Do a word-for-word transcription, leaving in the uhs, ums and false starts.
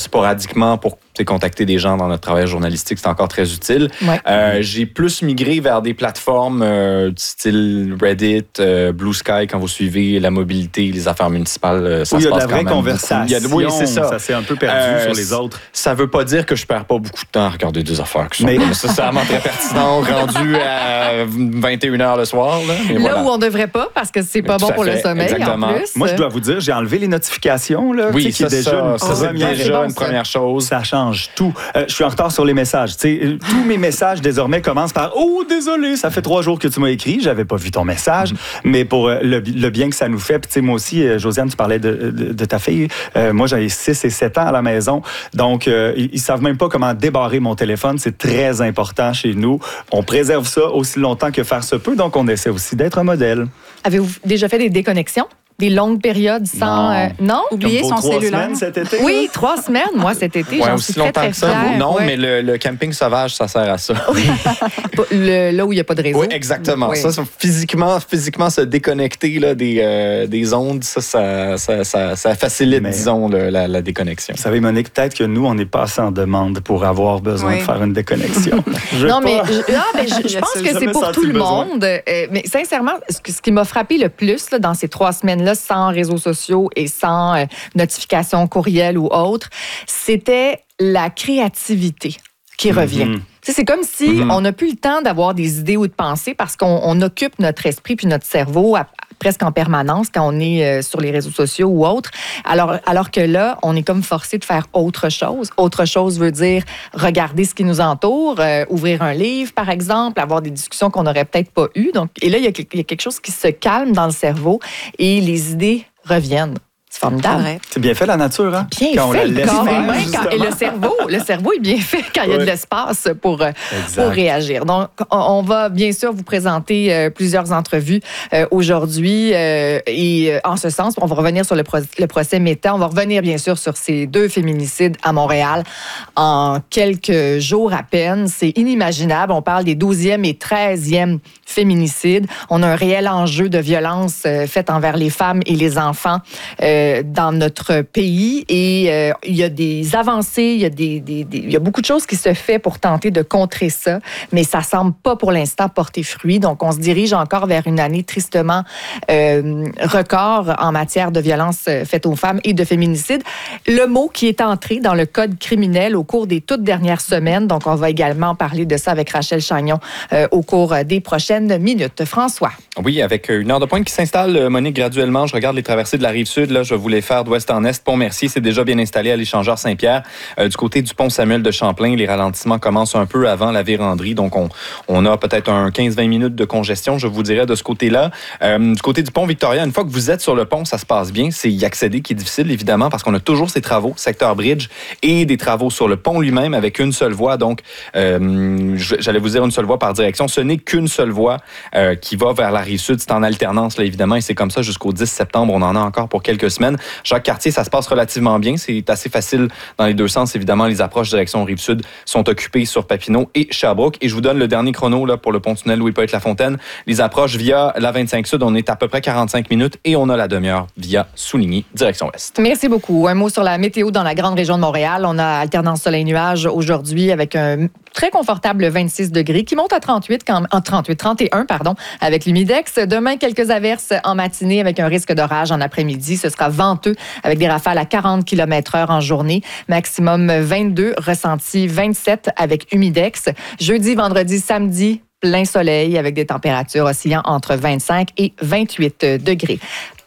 sporadiquement pour contacter des gens dans notre travail journalistique, c'est encore très utile. Ouais. Euh, j'ai plus migré vers des plateformes euh, du style Reddit, euh, Blue Sky, quand vous suivez la mobilité, les affaires municipales, ça oui, se il y a passe de la quand vraie même conversation. Il y a, oui, c'est ça. Ça s'est un peu perdu euh, sur les autres. Ça veut pas dire que je perds pas beaucoup de temps à regarder des affaires qui sont mais... pas nécessairement très pertinentes, rendues à vingt et une heures le soir. Là, là voilà. où on devrait pas, parce que c'est pas Tout bon pour fait, le sommeil, exactement. en plus. Moi, je dois vous dire, j'ai enlevé les notifications. Là, oui, qui ça, est déjà ça, une ça, c'est première, déjà bon, une ça. première chose. Ça change tout. Euh, je suis en retard sur les messages. T'sais, tous mes messages désormais commencent par « Oh, désolé, ça fait trois jours que tu m'as écrit, j'avais pas vu ton message. Mm-hmm. » Mais pour euh, le, le bien que ça nous fait, puis moi aussi, euh, Josiane, tu parlais de, de, de ta fille. Euh, moi, j'avais six et sept ans à la maison. Donc, euh, ils, ils savent même pas comment débarrer mon téléphone. C'est très important chez nous. On préserve ça aussi longtemps que faire se peut. Donc, on essaie aussi d'être un modèle. Avez-vous déjà fait des déconnexions? Des longues périodes sans... Non. Euh, non? Oublier son trois cellulaire. Semaines cet été? Oui, trois semaines, moi, cet été. Ouais, j'en aussi suis très, longtemps très que ça. fière. Non, ouais. mais le, le camping sauvage, ça sert à ça. Oui. le, là où il n'y a pas de réseau. Oui, exactement. Oui. Ça, ça, physiquement, physiquement, se déconnecter là, des, euh, des ondes, ça, ça, ça, ça, ça facilite, mais, disons, le, la, la déconnexion. Vous savez, Monique, peut-être que nous, on n'est pas assez en demande pour avoir besoin oui. de faire une déconnexion. je non, pas... mais, je, non, mais je, je pense que c'est pour tout le monde. Euh, mais sincèrement, ce, ce qui m'a frappé le plus là, dans ces trois semaines-là, sans réseaux sociaux et sans euh, notifications courriel ou autres, c'était la créativité qui revient. Mm-hmm. C'est comme si mm-hmm. on n'a plus le temps d'avoir des idées ou de penser parce qu'on on occupe notre esprit puis notre cerveau à, presque en permanence quand on est euh, sur les réseaux sociaux ou autres. Alors, alors que là, on est comme forcé de faire autre chose. Autre chose veut dire regarder ce qui nous entoure, euh, ouvrir un livre, par exemple, avoir des discussions qu'on n'aurait peut-être pas eues. Donc, et là, il y, a, il y a quelque chose qui se calme dans le cerveau et les idées reviennent. C'est formidable. C'est bien fait, la nature, hein? Bien quand fait, on la laisse quand faire, même. Quand, et le cerveau, le cerveau est bien fait quand il y a oui. de l'espace pour, pour réagir. Donc, on va bien sûr vous présenter euh, plusieurs entrevues euh, aujourd'hui. Euh, et euh, en ce sens, on va revenir sur le, pro- le procès Meta. On va revenir bien sûr sur ces deux féminicides à Montréal en quelques jours à peine. C'est inimaginable. On parle des douzième et treizième féminicides. On a un réel enjeu de violence euh, faite envers les femmes et les enfants euh, dans notre pays et euh, il y a des avancées, il y a, des, des, des, il y a beaucoup de choses qui se fait pour tenter de contrer ça, mais ça semble pas pour l'instant porter fruit. Donc, on se dirige encore vers une année tristement euh, record en matière de violence faite aux femmes et de féminicide. Le mot qui est entré dans le code criminel au cours des toutes dernières semaines. Donc, on va également parler de ça avec Rachel Chagnon euh, au cours des prochaines minutes. François. Oui, avec une heure de pointe qui s'installe, Monique, graduellement. Je regarde les traversées de la Rive-Sud. Là, je vais vous les faire d'ouest en est. Pont-Mercier, c'est déjà bien installé à l'échangeur Saint-Pierre. Euh, du côté du pont Samuel de Champlain, les ralentissements commencent un peu avant la Vérandrie. Donc, on, on a peut-être un quinze à vingt minutes de congestion, je vous dirais, de ce côté-là. Euh, du côté du pont Victoria, une fois que vous êtes sur le pont, ça se passe bien. C'est y accéder qui est difficile, évidemment, parce qu'on a toujours ces travaux, secteur bridge, et des travaux sur le pont lui-même avec une seule voie. Donc, euh, j'allais vous dire une seule voie par direction. Ce n'est qu'une seule voie euh, qui va vers la Rive-Sud. C'est en alternance, là, évidemment, et c'est comme ça jusqu'au dix septembre. On en a encore pour quelques semaines. Jacques-Cartier, ça se passe relativement bien. C'est assez facile dans les deux sens. Évidemment, les approches direction Rive-Sud sont occupées sur Papineau et Sherbrooke. Et je vous donne le dernier chrono là, pour le pont-tunnel Louis-Pointe-Lafontaine. Les approches via la vingt-cinq Sud, on est à peu près quarante-cinq minutes et on a la demi-heure via Souligny, direction Ouest. Merci beaucoup. Un mot sur la météo dans la grande région de Montréal. On a alternance soleil-nuage aujourd'hui avec un très confortable vingt-six degrés qui monte à trente-huit, quand, en trente-huit, trente et un, pardon, avec l'humidex. Demain, quelques averses en matinée avec un risque d'orage en après-midi. Ce sera venteux avec des rafales à quarante kilomètres heure en journée. Maximum vingt-deux, ressenti vingt-sept avec humidex. Jeudi, vendredi, samedi, plein soleil avec des températures oscillant entre vingt-cinq et vingt-huit degrés.